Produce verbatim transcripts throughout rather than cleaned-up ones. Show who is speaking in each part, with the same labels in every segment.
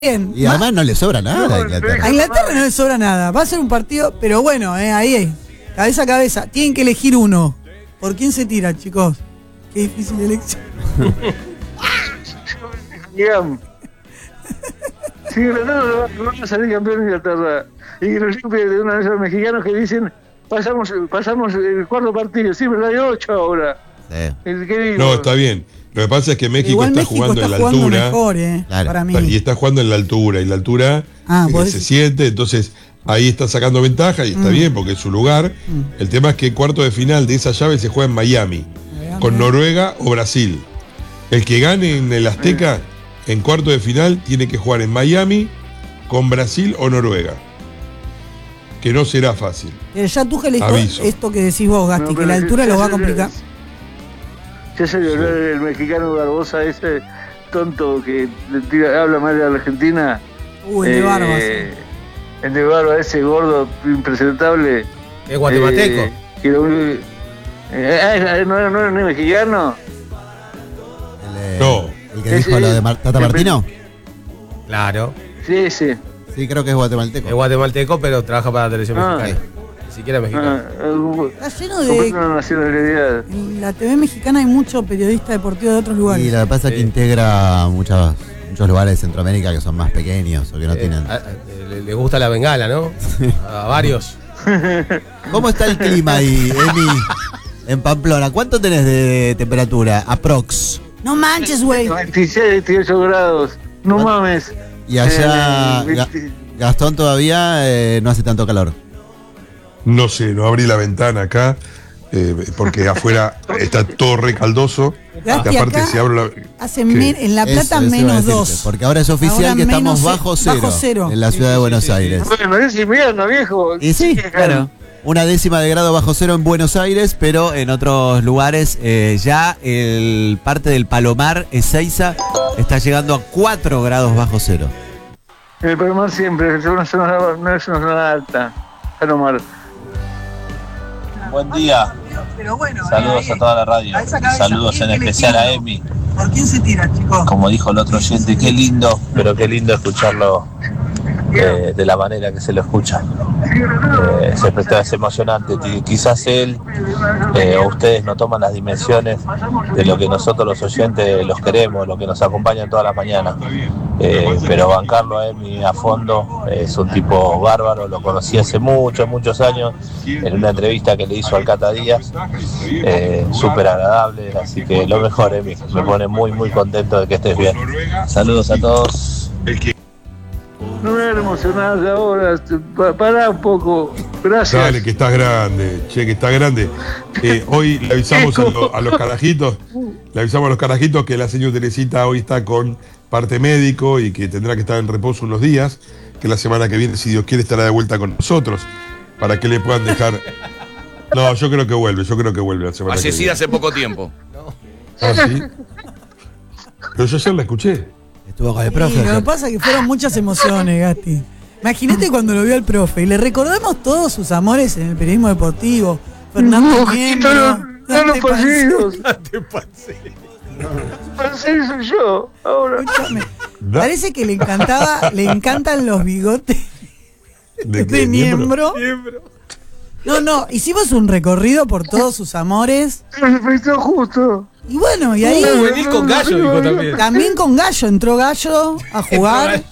Speaker 1: Bien.
Speaker 2: Y además no le sobra nada a Inglaterra.
Speaker 1: A Inglaterra no le sobra nada. Va a ser un partido, pero bueno, eh, ahí, cabeza a cabeza. Tienen que elegir uno. ¿Por quién se tira, chicos? Qué difícil elección.
Speaker 3: Si Inglaterra no va a salir campeón de Inglaterra y que nos limpie de uno de esos mexicanos que dicen pasamos pasamos el cuarto partido, sí, pero hay ocho ahora.
Speaker 2: Sí.
Speaker 3: El que digo,
Speaker 4: No, está bien. Lo que pasa es que México
Speaker 1: Igual
Speaker 4: está
Speaker 1: México
Speaker 4: jugando
Speaker 1: está
Speaker 4: en la
Speaker 1: jugando
Speaker 4: altura.
Speaker 1: mejor, eh,
Speaker 2: Claro.
Speaker 1: para mí.
Speaker 4: Y está jugando en la altura. Y la altura
Speaker 1: Ah,
Speaker 4: eh,
Speaker 1: vos
Speaker 4: se
Speaker 1: decís.
Speaker 4: siente, entonces ahí está sacando ventaja y está
Speaker 1: Mm.
Speaker 4: bien porque es su lugar.
Speaker 1: Mm.
Speaker 4: El tema es que cuarto de final de esa llave se juega en Miami,
Speaker 1: Miami.
Speaker 4: con Noruega o Brasil. El que gane en el Azteca, en cuarto de final, tiene que jugar en Miami, con Brasil o Noruega. Que no será fácil.
Speaker 1: Eh, ya tú que le
Speaker 4: Aviso.
Speaker 1: esto que decís vos, Gasti,
Speaker 3: no,
Speaker 1: que
Speaker 3: pero
Speaker 1: la
Speaker 3: si-
Speaker 1: altura
Speaker 3: si
Speaker 1: lo va a
Speaker 3: se-
Speaker 1: complicar.
Speaker 3: Ya se vio el mexicano Barbosa, ese tonto que le tira, habla mal de la Argentina.
Speaker 1: Uh, el de Barba,
Speaker 3: Eh, El de Barba, ese gordo impresentable.
Speaker 5: ¿Es guatemalteco?
Speaker 3: Eh, que lo único que- eh, ah, ¿no, era- no era ni mexicano?
Speaker 2: El, eh,
Speaker 4: No.
Speaker 2: el que
Speaker 3: Ese-
Speaker 2: dijo lo de Mar- Tata
Speaker 3: ese-
Speaker 2: Martino.
Speaker 5: Claro.
Speaker 3: Sí, sí.
Speaker 2: Sí, creo que es guatemalteco.
Speaker 5: Es guatemalteco, pero trabaja para la televisión
Speaker 3: Ah.
Speaker 5: mexicana. Ni siquiera mexicano.
Speaker 3: Ah, eh,
Speaker 1: Está lleno
Speaker 3: compré
Speaker 1: de...
Speaker 3: una nacionalidad.
Speaker 1: En la T V mexicana hay mucho periodista deportivo de otros lugares.
Speaker 2: Y lo que pasa es que
Speaker 5: Sí.
Speaker 2: integra muchos, muchos lugares de Centroamérica que son más pequeños o que no
Speaker 5: Eh,
Speaker 2: tienen.
Speaker 5: a- a- le, le gusta la bengala, ¿no? A varios.
Speaker 2: ¿Cómo está el clima ahí, Emi? En Pamplona. ¿Cuánto tenés de temperatura? Aprox.
Speaker 1: No manches, güey.
Speaker 3: veintiséis, veintiocho grados. No mames.
Speaker 2: Y allá,
Speaker 3: Eh,
Speaker 2: Ga-
Speaker 3: veinte
Speaker 2: Gastón todavía eh, no hace tanto calor.
Speaker 4: No sé, no abrí la ventana acá, eh, porque afuera está todo recaldoso.
Speaker 1: Gasti,
Speaker 4: Y aparte,
Speaker 1: acá
Speaker 4: si abro la.
Speaker 1: Hace
Speaker 4: ¿Qué?
Speaker 1: men- en La Plata
Speaker 2: Eso- eso iba a
Speaker 1: menos
Speaker 2: decirte,
Speaker 1: dos.
Speaker 2: Porque ahora es oficial
Speaker 1: Ahora
Speaker 2: que estamos
Speaker 1: menos
Speaker 2: bajo
Speaker 1: ce-
Speaker 2: cero,
Speaker 1: bajo cero.
Speaker 2: en la ciudad de Buenos Aires.
Speaker 3: Bueno, es invierno, viejo.
Speaker 2: Y sí, claro. Una décima de grado bajo cero en Buenos Aires, pero en otros lugares eh, ya el parte del Palomar, Ezeiza, está llegando a cuatro grados bajo cero.
Speaker 3: En el Palomar siempre, es una zona, no es una zona alta. Palomar.
Speaker 6: Buen día,
Speaker 1: Pero bueno,
Speaker 6: saludos a toda la radio,
Speaker 1: a esa cabeza,
Speaker 6: saludos
Speaker 1: ¿quién
Speaker 6: en
Speaker 1: que le
Speaker 6: especial a
Speaker 1: tira?
Speaker 6: Emi,
Speaker 1: ¿Por quién se tira, chicos?
Speaker 6: como dijo el otro oyente, qué lindo, pero qué lindo escucharlo eh, de la manera que se lo escucha. Eh, siempre está- es emocionante, y quizás él eh, o ustedes no toman las dimensiones de lo que nosotros los oyentes los queremos, lo que nos acompañan todas las mañanas. Eh, pero bancarlo a Emi a fondo, eh, es un tipo bárbaro, lo conocí hace muchos, muchos años en una entrevista que le hizo al Cata Díaz, eh, súper agradable, así que lo mejor, Emi, me pone muy muy contento de que estés bien. Saludos a todos.
Speaker 4: El que
Speaker 3: No me hagan emocionar ahora. Pa- Pará un poco. Gracias.
Speaker 4: Dale, que estás grande, che, que estás grande. Eh, hoy le avisamos a, lo- a los carajitos, le avisamos a los carajitos que la señora Teresita hoy está con parte médico y que tendrá que estar en reposo unos días, que la semana que viene, si Dios quiere, estará de vuelta con nosotros, para que le puedan dejar. No, yo creo que vuelve, yo creo que vuelve la semana que
Speaker 7: Fallecida
Speaker 4: viene.
Speaker 7: hace poco tiempo.
Speaker 4: Ah, ¿sí? Pero yo ayer la escuché.
Speaker 2: Estuvo con el
Speaker 1: Sí,
Speaker 2: profe.
Speaker 1: lo que
Speaker 2: ayer.
Speaker 1: pasa es que fueron muchas emociones, Gasti. Imagínate cuando lo vio al profe y le recordamos todos sus amores en el periodismo deportivo. Fernando
Speaker 3: No,
Speaker 1: Miembro,
Speaker 3: no, no
Speaker 1: Dante
Speaker 3: los partidos.
Speaker 1: Pancel.
Speaker 3: Pancel soy yo. Ahora.
Speaker 1: Escúchame,
Speaker 4: Da-
Speaker 1: parece que le encantaba, le encantan los bigotes
Speaker 4: ¿De
Speaker 1: de,
Speaker 4: qué?
Speaker 1: Miembro. No, no, hicimos un recorrido por todos sus amores.
Speaker 3: Se me pensó justo.
Speaker 1: Y bueno, y ahí
Speaker 5: Uh, venís con Gallo, dijo también.
Speaker 1: también con Gallo, entró Gallo a jugar.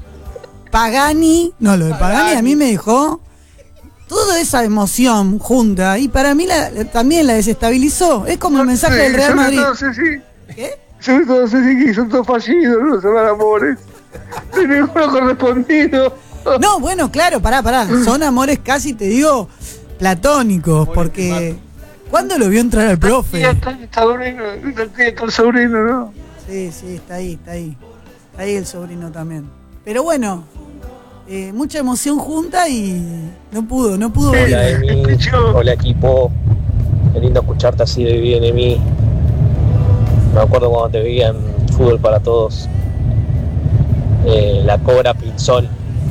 Speaker 1: Pagani, no, lo de Pagani a mí me dejó toda esa emoción junta y para mí la- también la desestabilizó. Es como el mensaje
Speaker 3: Sí,
Speaker 1: del Real
Speaker 3: sobre
Speaker 1: Madrid.
Speaker 3: todo Ceci.
Speaker 1: ¿Qué?
Speaker 3: Sobre todo Ceci, que son todos fallidos, no se van amores. De ninguno correspondido.
Speaker 1: No, bueno, claro, pará, pará. Son amores casi, te digo, platónicos, porque ¿cuándo lo vio entrar al
Speaker 3: Y
Speaker 1: profe?
Speaker 3: está el sobrino, está el sobrino, ¿no?
Speaker 1: Sí, sí, está ahí, está ahí. Está ahí el sobrino también. Pero bueno, eh, mucha emoción junta y no pudo, no pudo.
Speaker 3: Sí.
Speaker 1: ver.
Speaker 6: Hola Emi, hola equipo, qué lindo escucharte así de bien, Emi. Me acuerdo cuando te veía en Fútbol para Todos, eh, la Cobra Pinzón.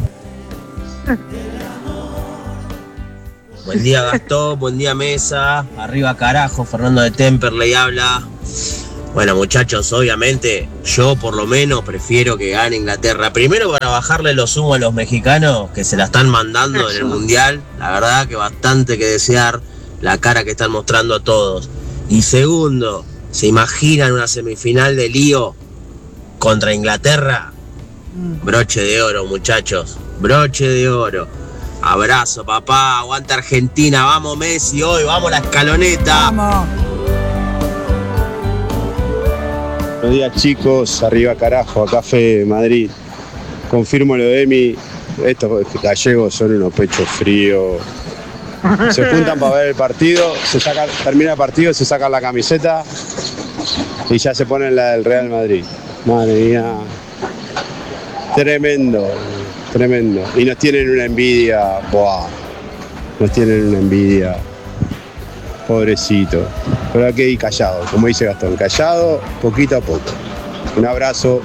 Speaker 8: Buen día Gastón, buen día Mesa, arriba carajo, Fernando de Temperley habla.
Speaker 7: Bueno, muchachos, obviamente yo por lo menos prefiero que gane Inglaterra. Primero para bajarle los humos a los mexicanos que se la están mandando en el Mundial. La verdad que bastante que desear la cara que están mostrando a todos. Y segundo, ¿se imaginan una semifinal de lío contra Inglaterra? Broche de oro, muchachos. Broche de oro. Abrazo, papá. Aguanta Argentina. Vamos, Messi, hoy. Vamos, la escaloneta.
Speaker 1: Vamos.
Speaker 8: Buenos días, chicos. Arriba, carajo. Acá Fede, Madrid. Confirmo lo de Emi. Estos gallegos son unos pechos fríos. Se juntan para ver el partido. Se saca, termina el partido, se sacan la camiseta y ya se ponen la del Real Madrid. Madre mía. Tremendo. Tremendo. Y nos tienen una envidia. Buah. Nos tienen una envidia. Pobrecito. Pero hay que ir callado, como dice Gastón. Callado, poquito a poco. Un abrazo.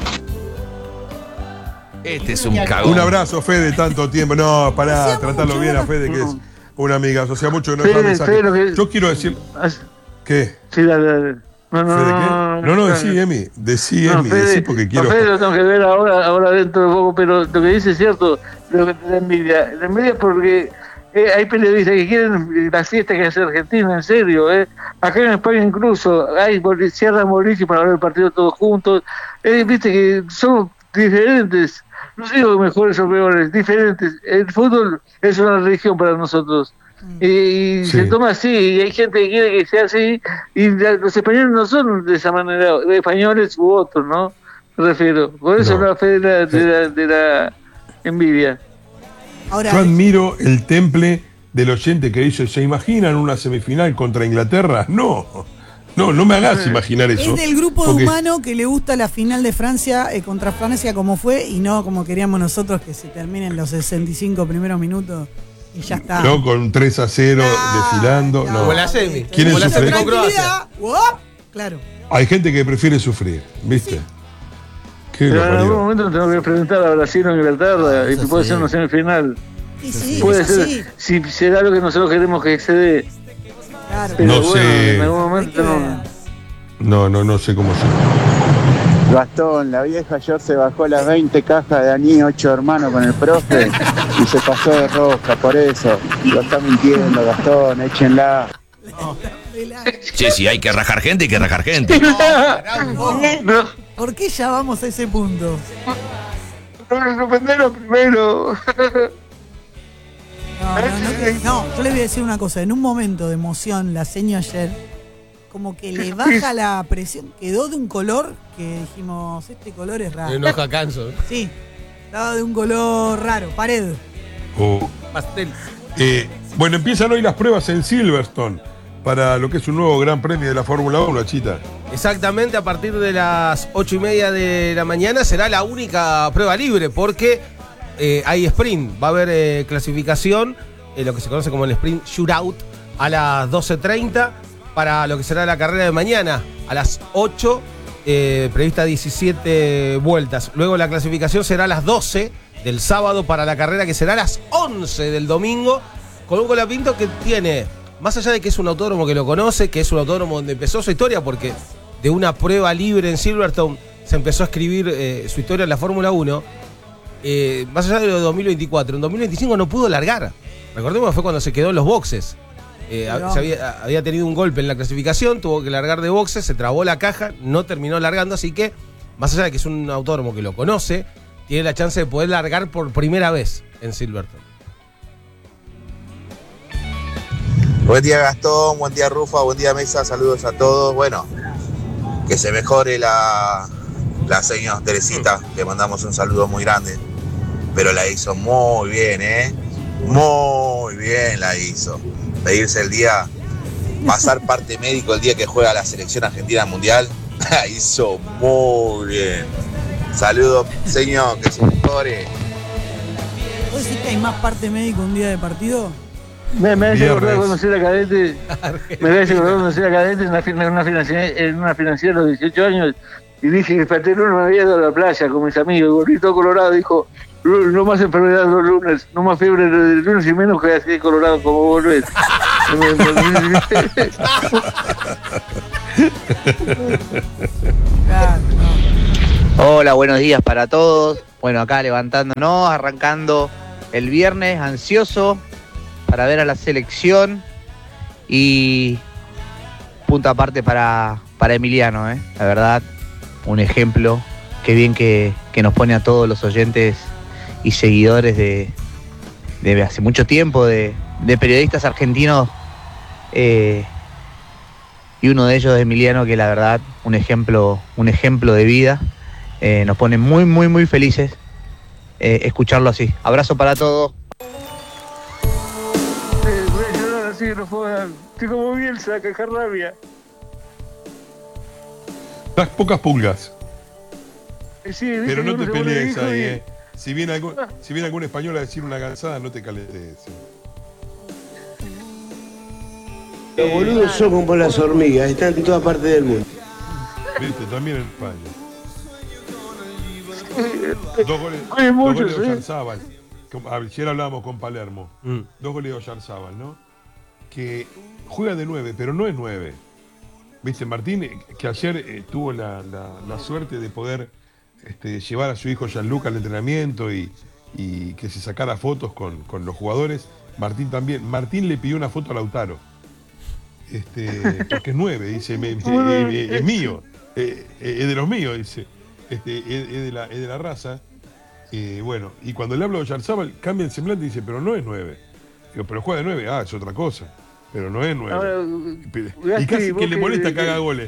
Speaker 9: Este es un cagón.
Speaker 4: Un abrazo, Fede, tanto tiempo. No, pará, tratarlo bien a Fede, que es una amiga. O sea, mucho que no deja mensaje. Yo quiero decir. ¿Qué?
Speaker 3: Sí, dale, dale. No, no,
Speaker 4: ¿Fede
Speaker 3: no,
Speaker 4: qué?
Speaker 3: no,
Speaker 4: No, no, decí, Emi. Decí,
Speaker 3: No,
Speaker 4: Emi.
Speaker 3: Fede,
Speaker 4: Decí porque quiero.
Speaker 3: no, Fede lo tengo que ver ahora, ahora dentro de poco, pero lo que dice es cierto, lo que te da envidia. La envidia es porque eh, hay periodistas que quieren la siesta que hace Argentina, en serio. Eh. Acá en España incluso hay boli- cierran boliche para ver el partido todos juntos. Eh, Viste que somos diferentes. No digo mejores o peores, diferentes. El fútbol es una religión para nosotros. Y, y
Speaker 4: Sí.
Speaker 3: se toma así, y hay gente que quiere que sea así, y la- los españoles no son de esa manera, españoles u otros, ¿no? Me refiero. Por eso
Speaker 4: No.
Speaker 3: la fe de la, de la, de la envidia.
Speaker 1: Ahora,
Speaker 4: Yo admiro el temple del oyente que dice, ¿se imaginan una semifinal contra Inglaterra? No, no, no me hagas imaginar eso.
Speaker 1: es del grupo
Speaker 4: porque-
Speaker 1: humano que le gusta la final de Francia eh, contra Francia como fue y no como queríamos nosotros que se terminen los sesenta y cinco primeros minutos y ya está.
Speaker 4: No, con tres a cero desfilando. No.
Speaker 5: Como la semi.
Speaker 4: ¿Quieren
Speaker 5: Como la semi
Speaker 4: sufrir?
Speaker 5: con Croacia.
Speaker 1: Tranquilidad. Uop. Claro.
Speaker 4: Hay gente que prefiere sufrir, ¿viste? Qué
Speaker 3: Pero
Speaker 4: lo
Speaker 3: en algún
Speaker 4: parió.
Speaker 3: momento tenemos que enfrentar a Brasil o Inglaterra, y
Speaker 2: eso
Speaker 3: puede
Speaker 2: sí.
Speaker 3: ser una semifinal.
Speaker 1: Sí, sí,
Speaker 3: Puede
Speaker 1: es
Speaker 3: ser,
Speaker 1: así.
Speaker 3: si será lo que nosotros queremos que se dé.
Speaker 1: Claro.
Speaker 3: Pero
Speaker 4: No
Speaker 3: bueno,
Speaker 4: sé.
Speaker 3: en algún
Speaker 1: Hay
Speaker 3: momento
Speaker 1: que
Speaker 3: no.
Speaker 1: ver.
Speaker 4: No, no, no sé cómo se.
Speaker 8: Gastón, la vieja ayer se bajó las veinte cajas de Aní, ocho hermanos con el profe y se pasó de rosca, por eso. Lo está mintiendo, Gastón, échenla.
Speaker 9: Che, si hay que rajar gente, hay que rajar gente.
Speaker 3: No,
Speaker 1: ¿Por qué ya vamos a ese punto?
Speaker 3: no, sorprenderlo primero.
Speaker 1: No, no, no, que- no, yo les voy a decir una cosa. En un momento de emoción, la seño ayer, como que le baja la presión. Quedó de un color que dijimos, este color es raro.
Speaker 5: Enoja canso.
Speaker 1: Sí, estaba de un color raro, pared.
Speaker 4: Oh.
Speaker 5: Pastel.
Speaker 4: Eh, bueno, empiezan hoy las pruebas en Silverstone para lo que es un nuevo gran premio de la Fórmula uno, Chita.
Speaker 5: Exactamente, a partir de las ocho y media de la mañana será la única prueba libre porque eh, hay sprint. Va a haber eh, clasificación, eh, lo que se conoce como el sprint shootout, a las doce treinta para lo que será la carrera de mañana, a las ocho, eh, prevista diecisiete vueltas. Luego la clasificación será a las doce del sábado para la carrera que será a las once del domingo, con un colapinto que tiene, más allá de que es un autódromo que lo conoce, que es un autódromo donde empezó su historia, porque de una prueba libre en Silverstone se empezó a escribir eh, su historia en la Fórmula uno, eh, más allá de lo de dos mil veinticuatro, en dos mil veinticinco no pudo largar. Recordemos que fue cuando se quedó en los boxes. Eh,
Speaker 1: Pero-
Speaker 5: se había, había tenido un golpe en la clasificación, tuvo que largar de boxes, se trabó la caja, no terminó largando, así que, más allá de que es un autódromo que lo conoce, tiene la chance de poder largar por primera vez en Silverstone.
Speaker 6: Buen día Gastón, buen día Rufa, buen día Mesa, saludos a todos. Bueno, que se mejore la, la señora Teresita, le mandamos un saludo muy grande, pero la hizo muy bien, ¿eh? Muy bien la hizo. Pedirse el día, pasar parte médico el día que juega la selección argentina mundial, la hizo muy bien. Saludos, señor, que se mejore.
Speaker 1: ¿Vos decís que hay más parte médico un día de partido?
Speaker 3: Me, me hace
Speaker 4: Viernes.
Speaker 3: acordar cuando soy la cadete. Me hace acordar cuando soy la cadete en una, fin- en una financiera, en una financiera a los dieciocho años. Y dije que el patrón me había ido a la playa con mis amigos. Y volví todo colorado. Dijo: "Lu- no más enfermedad los lunes, no más fiebre el lunes y menos que así de colorado como volvés".
Speaker 1: Claro, no.
Speaker 10: Hola, buenos días para todos. Bueno, acá levantándonos, arrancando el viernes, ansioso para ver a la selección y punto aparte para, para Emiliano, ¿eh? La verdad, un ejemplo. Qué bien que, que nos pone a todos los oyentes y seguidores de, de hace mucho tiempo, de, de periodistas argentinos, eh, y uno de ellos es Emiliano, que la verdad, un ejemplo, un ejemplo de vida. Eh, nos pone muy, muy, muy felices eh, escucharlo así. Abrazo para todos.
Speaker 3: Eh, voy a llorar así, no puedo. Estoy como Bielsa, caja rabia.
Speaker 4: Las pocas pulgas.
Speaker 3: Eh, sí, ¿viste
Speaker 4: Pero
Speaker 3: que
Speaker 4: no te
Speaker 3: uno se pone
Speaker 4: pelees
Speaker 3: viejo
Speaker 4: ahí,
Speaker 3: y-
Speaker 4: eh. Si viene, algún, si viene algún español a decir una calzada, no te caletes. eh.
Speaker 11: Los boludos son como las hormigas, están en todas partes del mundo.
Speaker 4: Viste, también en España.
Speaker 3: Eh,
Speaker 4: Dos goles,
Speaker 3: Hay
Speaker 4: dos
Speaker 3: muchos,
Speaker 4: goles de
Speaker 3: ¿eh?
Speaker 4: Oyarzábal. Como- Ayer hablábamos con Palermo.
Speaker 5: Mm.
Speaker 4: Dos goles de Oyarzábal, ¿no? Que juega de nueve, pero no es nueve. Viste, Martín, eh, que ayer eh, tuvo la, la- la suerte de poder este, llevar a su hijo Gianluca al entrenamiento y, y que se sacara fotos con, con los jugadores. Martín también. Martín le pidió una foto a Lautaro. Este, porque es nueve, dice, me- me- eh, eh, es mío, eh, eh, es de los míos, dice, este, es, es de, la, es de la raza. Eh, bueno, y cuando le hablo de Oyarzábal, cambia el semblante y dice, pero no es nueve. Digo, pero juega de nueve, ah, es otra cosa, pero no es nueve.
Speaker 3: Ahora,
Speaker 4: Y
Speaker 3: Gasti,
Speaker 4: casi
Speaker 3: vos
Speaker 4: que le
Speaker 3: que-
Speaker 4: molesta que
Speaker 3: que-
Speaker 4: haga goles.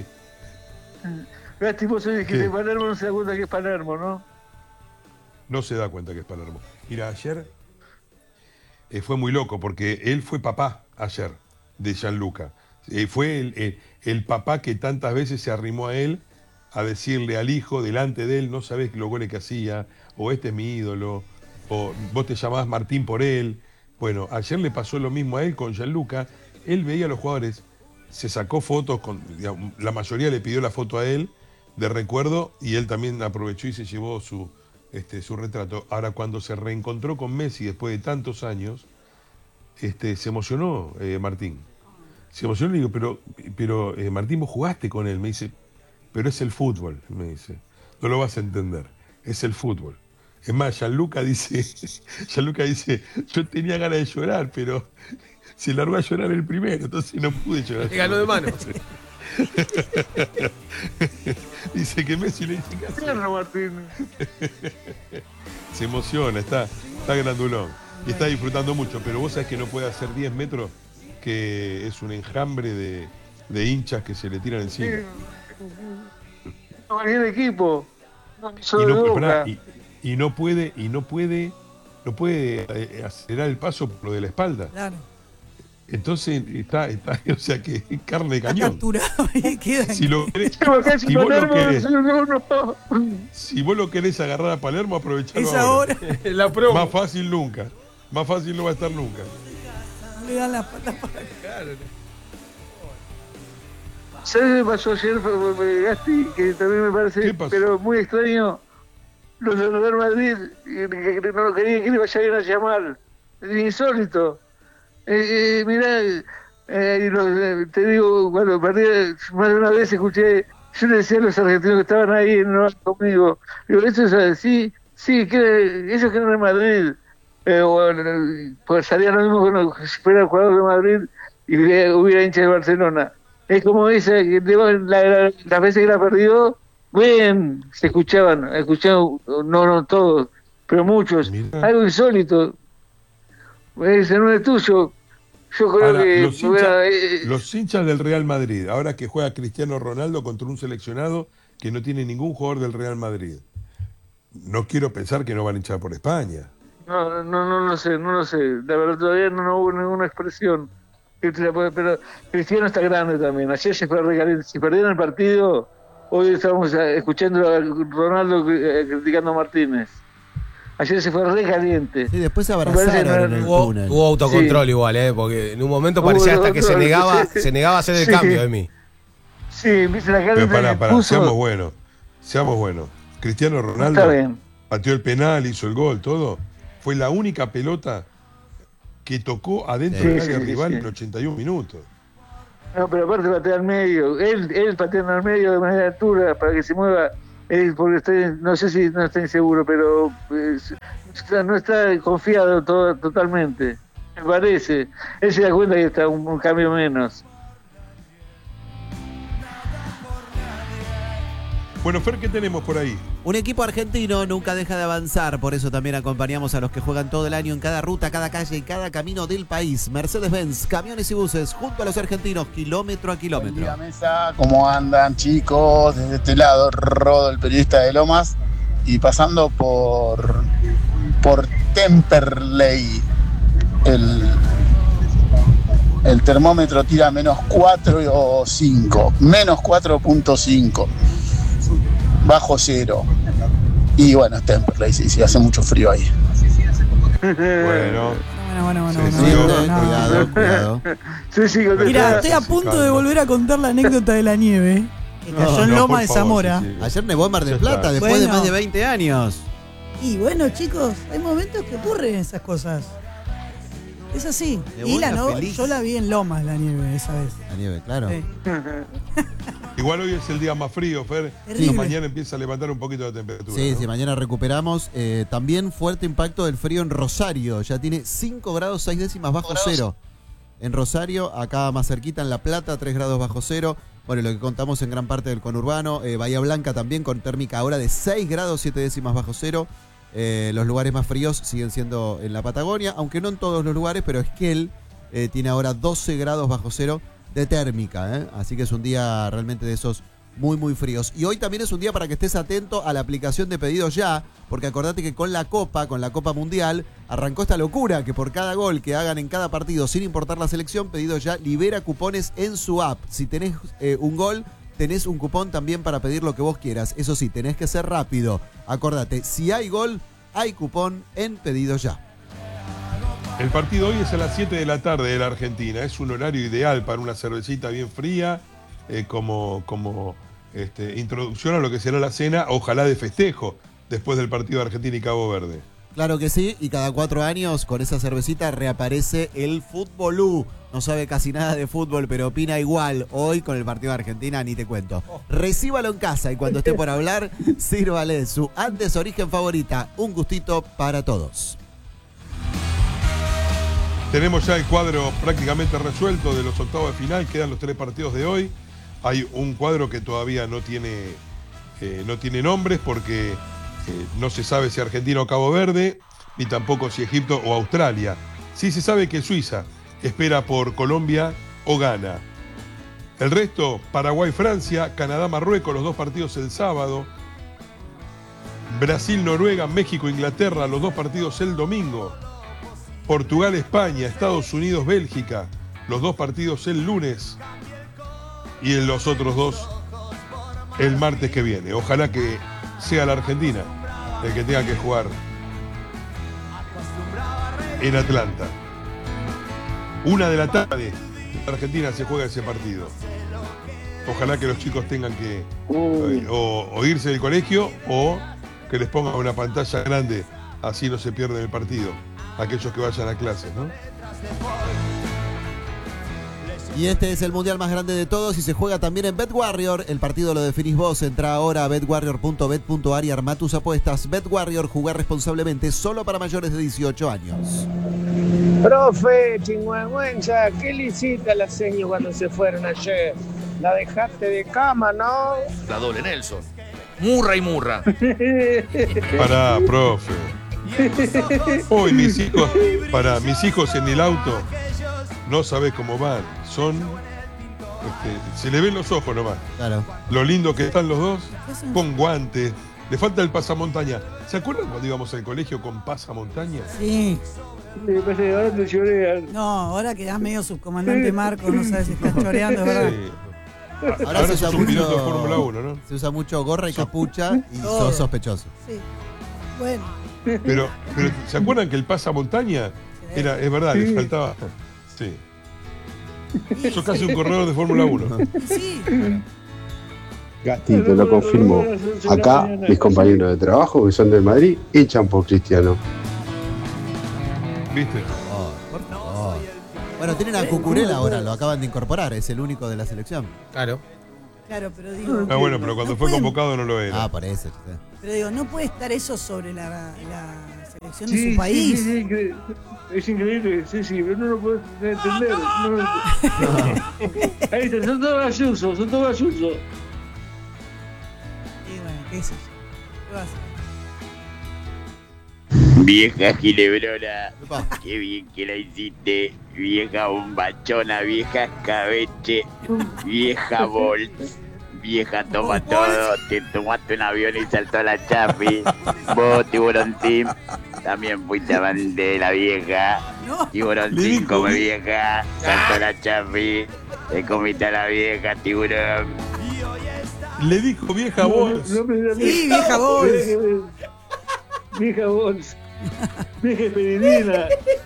Speaker 3: Gasti, vos sabés que
Speaker 4: ¿Qué?
Speaker 3: de Palermo no se da cuenta que es Palermo, ¿no?
Speaker 4: No se da cuenta que es Palermo. Mira, ayer eh, fue muy loco porque él fue papá ayer de Gianluca. Eh, fue el, el- el papá que tantas veces se arrimó a él a decirle al hijo delante de él, no sabés los goles que hacía, o este es mi ídolo, o vos te llamás Martín por él. Bueno, ayer le pasó lo mismo a él con Gianluca. Él veía a los jugadores, se sacó fotos, con, digamos, la mayoría le pidió la foto a él de recuerdo y él también aprovechó y se llevó su, este, su retrato. Ahora, cuando se reencontró con Messi después de tantos años, este, se emocionó eh, Martín. Se emocionó y le digo, pero, pero eh, Martín, vos jugaste con él. Me dice, pero es el fútbol, me dice. No lo vas a entender, es el fútbol. Es más, Gianluca dice, Gianluca dice, yo tenía ganas de llorar, pero se largó a llorar el primero, entonces no pude llorar.
Speaker 5: Le ganó de mano.
Speaker 4: Dice que Messi le dice, ¿qué haces?
Speaker 3: Tierno, Martín.
Speaker 4: Se emociona, está, está grandulón. Y está disfrutando mucho, pero vos sabés que no puede hacer diez metros, que es un enjambre de, de hinchas que se le tiran encima.
Speaker 3: Cualquier equipo. No,
Speaker 4: Y
Speaker 3: solo
Speaker 4: no,
Speaker 3: de
Speaker 4: pará,
Speaker 3: Boca.
Speaker 4: y, y no puede, y no puede, no puede eh, acelerar el paso por lo de la espalda.
Speaker 1: Claro.
Speaker 4: Entonces está, está, o sea que es carne de
Speaker 1: Está
Speaker 4: cañón.
Speaker 1: capturado y queda.
Speaker 4: Si, lo querés,
Speaker 3: Llevo casi
Speaker 4: si, vos lo
Speaker 3: Palermo,
Speaker 4: querés,
Speaker 3: no, no, no.
Speaker 4: si vos lo querés agarrar a Palermo, aprovechalo
Speaker 1: Es
Speaker 4: ahora.
Speaker 1: ahora.
Speaker 5: La promo.
Speaker 4: Más fácil nunca. Más fácil no va a estar nunca.
Speaker 1: No le dan las patas para.
Speaker 3: ¿Sabes qué pasó ayer, Gasti? Que también me parece,
Speaker 4: ¿Qué pasó?
Speaker 3: pero muy extraño. Los de Real Madrid, que que no querían que le vayan a llamar. Es insólito. Eh, eh, mirá, eh, y los, eh, te digo, cuando perdí, más de una vez escuché, yo le decía a los argentinos que estaban ahí no, conmigo, digo, eso es así, sí, que ellos quieren Real Madrid. Eh, bueno, pues salía lo mismo cuando si fuera el jugador de Madrid y hubiera, hubiera hincha de Barcelona. Es como dice, que digo, la, la, las veces que la perdió, bien, se escuchaban, escuchaban, no, no todos, pero muchos.
Speaker 4: Mirá.
Speaker 3: Algo insólito. Ese no es tuyo. Yo creo
Speaker 4: Ahora,
Speaker 3: que
Speaker 4: los,
Speaker 3: hubiera,
Speaker 4: hinchas,
Speaker 3: eh,
Speaker 4: los hinchas del Real Madrid, ahora que juega Cristiano Ronaldo contra un seleccionado que no tiene ningún jugador del Real Madrid, no quiero pensar que no van a hinchar por España.
Speaker 3: no, no, no lo sé, no lo sé. La verdad todavía no, no hubo ninguna expresión. Que te la puede- Pero Cristiano está grande también. Ayer se fue recaliente. Si perdieron el partido, hoy estamos eh, escuchando a Ronaldo eh, criticando a Martínez. Ayer se fue re caliente.
Speaker 2: Sí, después se
Speaker 3: Me parece
Speaker 2: abrazaron en
Speaker 3: que
Speaker 2: el
Speaker 5: Hubo,
Speaker 2: túnel.
Speaker 5: hubo autocontrol
Speaker 3: Sí.
Speaker 5: igual, ¿eh? Porque en un momento
Speaker 3: Hubo
Speaker 5: parecía hasta que se
Speaker 3: autocontrol,
Speaker 5: negaba,
Speaker 3: sí.
Speaker 5: se negaba a hacer el
Speaker 3: Sí.
Speaker 5: cambio de mí.
Speaker 3: Sí, viste la cara
Speaker 4: Pero
Speaker 3: que
Speaker 4: pará,
Speaker 3: le
Speaker 4: pará,
Speaker 3: puso.
Speaker 4: seamos buenos. Seamos buenos. Cristiano Ronaldo
Speaker 3: Está bien.
Speaker 4: pateó el penal, hizo el gol, todo. Fue la única pelota que tocó adentro
Speaker 3: Sí,
Speaker 4: del
Speaker 3: sí,
Speaker 4: área
Speaker 3: sí,
Speaker 4: rival
Speaker 3: sí.
Speaker 4: en ochenta y un minutos.
Speaker 3: No, pero aparte patea al medio. Él, él pateando al medio de manera altura para que se mueva. Él, porque está, no sé si no está inseguro, pero pues, no está confiado todo, totalmente. Me parece. Él se da cuenta que está un, un cambio menos.
Speaker 4: Bueno, Fer, ¿qué tenemos por ahí?
Speaker 2: Un equipo argentino nunca deja de avanzar, por eso también acompañamos a los que juegan todo el año en cada ruta, cada calle y cada camino del país. Mercedes-Benz, camiones y buses, junto a los argentinos, kilómetro a kilómetro.
Speaker 12: Buen día, mesa. ¿Cómo andan, chicos? Desde este lado, Rodo, el periodista de Lomas, y pasando por, por Temperley, el, el termómetro tira menos cuatro o cinco, menos cuatro punto cinco. Bajo cero. Y bueno, es Temperley, sí, sí, hace mucho frío ahí.
Speaker 4: Bueno.
Speaker 1: Bueno, bueno, bueno.
Speaker 4: Sí,
Speaker 1: bueno,
Speaker 4: sí,
Speaker 1: bueno,
Speaker 4: sí,
Speaker 1: no.
Speaker 2: Cuidado, cuidado.
Speaker 3: Sí, sí,
Speaker 1: Mira, estoy a punto de volver a contar la anécdota de la nieve que cayó
Speaker 2: No,
Speaker 1: en
Speaker 4: no,
Speaker 1: Loma
Speaker 4: por
Speaker 1: de
Speaker 4: favor,
Speaker 1: Zamora.
Speaker 4: sí, sí.
Speaker 2: Ayer nevó en Mar del
Speaker 4: Ya está.
Speaker 2: Plata, después de
Speaker 1: Bueno.
Speaker 2: más de veinte años.
Speaker 1: Y bueno, chicos, hay momentos que ocurren esas cosas. Es así.
Speaker 2: Nevó
Speaker 1: Y la
Speaker 2: una
Speaker 1: no,
Speaker 2: feliz.
Speaker 1: yo la vi en Lomas la nieve esa vez.
Speaker 2: La nieve, claro.
Speaker 1: Sí.
Speaker 4: Igual hoy es el día más frío, Fer.
Speaker 1: Terrible.
Speaker 4: Mañana empieza a levantar un poquito la temperatura.
Speaker 2: Sí,
Speaker 4: ¿no?
Speaker 2: sí, mañana recuperamos. Eh, también fuerte impacto del frío en Rosario. Ya tiene cinco grados seis décimas bajo cero. En Rosario, acá más cerquita en La Plata, tres grados bajo cero. Bueno, lo que contamos en gran parte del conurbano. Eh, Bahía Blanca también con térmica ahora de seis grados siete décimas bajo cero. Eh, los lugares más fríos siguen siendo en la Patagonia, aunque no en todos los lugares, pero Esquel eh, tiene ahora doce grados bajo cero de térmica. ¿eh? Así que es un día realmente de esos muy, muy fríos. Y hoy también es un día para que estés atento a la aplicación de Pedidos Ya, porque acordate que con la Copa, con la Copa Mundial, arrancó esta locura que por cada gol que hagan en cada partido, sin importar la selección, Pedidos Ya libera cupones en su app. Si tenés eh, un gol, tenés un cupón también para pedir lo que vos quieras. Eso sí, tenés que ser rápido. Acordate, si hay gol, hay cupón en Pedidos Ya.
Speaker 4: El partido hoy es a las siete de la tarde de la Argentina. Es un horario ideal para una cervecita bien fría, eh, como, como este, introducción a lo que será la cena, ojalá de festejo, después del partido de Argentina y Cabo Verde.
Speaker 2: Claro que sí, y cada cuatro años con esa cervecita reaparece el Futbolú. No sabe casi nada de fútbol, pero opina igual. Hoy con el partido de Argentina ni te cuento. Recíbalo en casa y cuando esté por hablar, sírvale su Andes Origen favorita. Un gustito para todos.
Speaker 4: Tenemos ya el cuadro prácticamente resuelto de los octavos de final, quedan los tres partidos de hoy. Hay un cuadro que todavía no tiene, eh, no tiene nombres porque eh, no se sabe si Argentina o Cabo Verde, ni tampoco si Egipto o Australia. Sí se sabe que Suiza espera por Colombia o Ghana. El resto, Paraguay, Francia, Canadá, Marruecos, los dos partidos el sábado. Brasil, Noruega, México, Inglaterra, los dos partidos el domingo. Portugal, España, Estados Unidos, Bélgica, los dos partidos el lunes. Y en los otros dos el martes que viene. Ojalá que sea la Argentina el que tenga que jugar en Atlanta. Una de la tarde, la Argentina se juega ese partido. Ojalá que los chicos tengan que eh, o, o irse del colegio o que les pongan una pantalla grande, así no se pierden el partido. Aquellos que vayan a clases, ¿no?
Speaker 2: Y este es el mundial más grande de todos y se juega también en BetWarrior. El partido lo definís vos. Entra ahora a bet warrior punto bet punto a r y armá tus apuestas. BetWarrior, jugar responsablemente, solo para mayores de dieciocho años.
Speaker 13: Profe, chingüengüenza, ¿qué le hiciste a la seño cuando se fueron ayer? La dejaste de cama, ¿no?
Speaker 9: La doble Nelson. Murra y murra.
Speaker 4: Pará, profe. Hoy mis hijos, para mis hijos en el auto, no sabés cómo van. Son, este, se le ven los ojos nomás.
Speaker 2: Claro.
Speaker 4: Lo lindo que están los dos, con guantes. Le falta el pasamontaña. ¿Se acuerdan cuando íbamos al colegio con pasamontaña?
Speaker 1: Sí.
Speaker 3: Ahora te lloré.
Speaker 1: No, ahora quedás medio subcomandante Marco, no sabes si estás choreando, ¿verdad?
Speaker 4: Sí.
Speaker 2: Ahora,
Speaker 4: Ahora
Speaker 2: se, usa
Speaker 4: sos un piloto de
Speaker 2: mucho,
Speaker 4: Fórmula uno, ¿no?
Speaker 2: se usa mucho gorra y capucha y
Speaker 1: Todo.
Speaker 2: sos sospechoso.
Speaker 1: Sí. Bueno.
Speaker 4: Pero, pero ¿se acuerdan que el pasamontaña era, es verdad, les faltaba? Sí. Sos casi un corredor de Fórmula uno.
Speaker 1: Sí.
Speaker 8: Gasti, te lo confirmo. Acá, mis compañeros de trabajo que son del Madrid, echan por Cristiano.
Speaker 4: ¿Viste?
Speaker 2: Oh, por favor. Bueno, tienen a Cucurella ahora, lo acaban de incorporar, es el único de la selección.
Speaker 5: Claro.
Speaker 1: Claro, pero digo.
Speaker 4: Ah, bueno, pero cuando
Speaker 1: no
Speaker 4: fue
Speaker 1: pueden-
Speaker 4: convocado no lo era.
Speaker 2: Ah, por eso. sí.
Speaker 1: Pero digo, no puede estar eso sobre la, la selección
Speaker 3: Sí,
Speaker 1: de
Speaker 3: sí,
Speaker 1: su país.
Speaker 3: sí, sí, incre- es increíble, sí, sí, pero no lo puedo entender. No lo- Ahí está, son todos gallusos, son todos gallusos.
Speaker 1: Y bueno, qué sé yo. ¿Qué va a hacer?
Speaker 14: Vieja gilebrona, qué bien que la hiciste. Vieja bombachona, vieja escabeche, vieja Bolt, vieja toma todo. Te tomaste un avión y saltó a la Chapi. Vos, Tiburón Team, también fuiste amante de la vieja. Tiburón Team come vieja, saltó a la Chapi. Te comiste a la vieja, Tiburón.
Speaker 4: Le dijo vieja voz.
Speaker 1: Sí, vieja voz.
Speaker 3: Vieja voz. Vieja peregrina.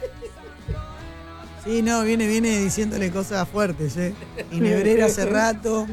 Speaker 1: Sí, no, viene, viene diciéndole cosas fuertes, ¿eh? Y Nebrera hace rato.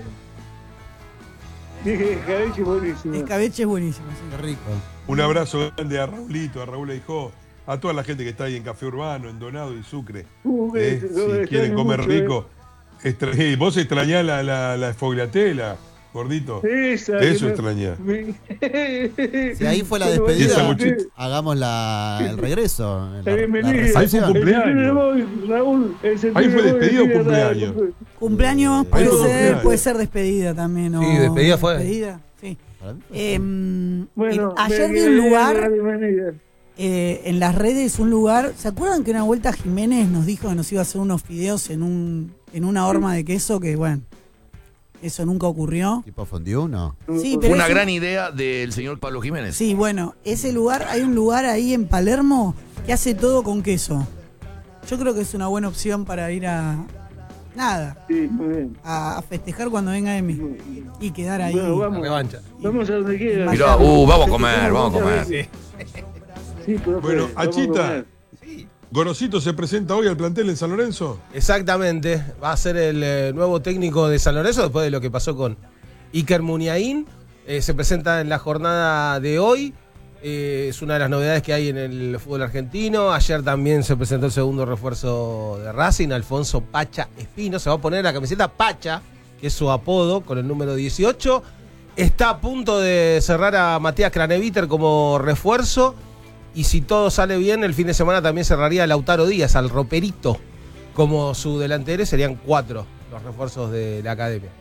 Speaker 3: Vieja escabeche buenísimo.
Speaker 1: Escabeche es buenísimo, sí.
Speaker 2: Qué rico.
Speaker 4: Un abrazo grande a Raulito, a Raúl Eijó, a toda la gente que está ahí en Café Urbano, en Donado y Sucre.
Speaker 3: Uh,
Speaker 4: Eh,
Speaker 3: eso,
Speaker 4: si
Speaker 3: lo
Speaker 4: quieren
Speaker 3: extraño
Speaker 4: comer
Speaker 3: mucho,
Speaker 4: rico. Extra- eh, vos extrañás la, la, la esfogliatela, gordito.
Speaker 3: Esa,
Speaker 4: Eso
Speaker 3: que
Speaker 4: extrañás.
Speaker 3: me-
Speaker 2: Si ahí fue la
Speaker 3: Cuando
Speaker 2: despedida,
Speaker 4: Esa muchachita.
Speaker 2: hagamos la, el regreso. La,
Speaker 3: La
Speaker 2: la
Speaker 3: bienvenida.
Speaker 2: recepción.
Speaker 4: Ahí fue un cumpleaños.
Speaker 3: El sentido de voz, Raúl, el sentido
Speaker 4: Ahí fue
Speaker 3: de voz
Speaker 4: despedida o
Speaker 3: define la-
Speaker 4: cumpleaños.
Speaker 1: Cumpleaños puede
Speaker 4: fue
Speaker 1: ser,
Speaker 4: cumpleaños.
Speaker 1: puede ser despedida también. ¿no?
Speaker 5: Sí, despedida fue.
Speaker 1: Despedida, sí.
Speaker 2: Para mí fue-
Speaker 1: Em,
Speaker 3: Bueno,
Speaker 1: el- ayer
Speaker 3: me-
Speaker 1: vi un
Speaker 3: me-
Speaker 1: lugar
Speaker 3: la bienvenida.
Speaker 1: eh, en las redes, un lugar. ¿Se acuerdan que una vuelta Jiménez nos dijo que nos iba a hacer unos fideos en un en una horma de queso? Que bueno, eso nunca ocurrió.
Speaker 2: ¿Tipo fondue no?
Speaker 1: Sí,
Speaker 9: Fue
Speaker 1: pero
Speaker 9: una
Speaker 1: es un-
Speaker 9: gran idea del señor Pablo Jiménez.
Speaker 1: Sí, bueno, ese lugar, hay un lugar ahí en Palermo que hace todo con queso. Yo creo que es una buena opción para ir a. Nada,
Speaker 3: Sí, muy bien.
Speaker 1: a, a festejar cuando venga Emi. Y quedar ahí.
Speaker 3: Bueno,
Speaker 5: La
Speaker 3: vamos.
Speaker 5: revancha.
Speaker 3: Vamos a donde quiera.
Speaker 9: Mirá, uh, vamos a comer, vamos a comer.
Speaker 3: Sí, profe,
Speaker 4: Bueno,
Speaker 3: vamos a
Speaker 4: Achita,
Speaker 3: comer.
Speaker 4: Gorosito se presenta hoy al plantel en San Lorenzo.
Speaker 5: Exactamente, va a ser el eh, nuevo técnico de San Lorenzo después de lo que pasó con Iker Muniain. Eh, se presenta en la jornada de hoy. Eh, es una de las novedades que hay en el fútbol argentino. Ayer también se presentó el segundo refuerzo de Racing, Alfonso Pacha Espino. Se va a poner la camiseta Pacha, que es su apodo, con el número dieciocho. Está a punto de cerrar a Matías Craneviter como refuerzo. Y si todo sale bien, el fin de semana también cerraría a Lautaro Díaz, al roperito, como su delantero. Serían cuatro los refuerzos de la academia.